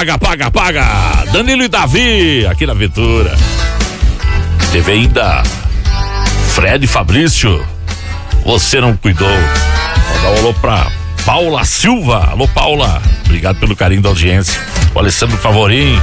paga. Danilo e Davi, aqui na Aventura. Teve ainda Fred e Fabrício, você não cuidou. Vou dar um alô pra Paula Silva. Alô, Paula, obrigado pelo carinho da audiência. O Alessandro Favorim,